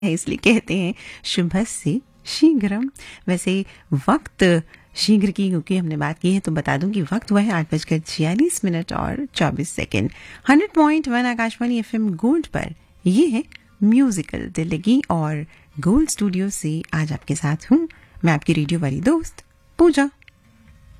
है, इसलिए कहते हैं शुभस्य शीघ्रम। वैसे वक्त शीघ्र की क्योंकि हमने बात की है तो बता दूं कि वक्त हुआ है 8:46 और 24 सेकेंड। 100.1 आकाशवाणी FM गोल्ड पर ये है म्यूजिकल दिल्ली और गोल्ड स्टूडियो से आज आपके साथ हूँ मैं आपकी रेडियो वाली दोस्त पूजा।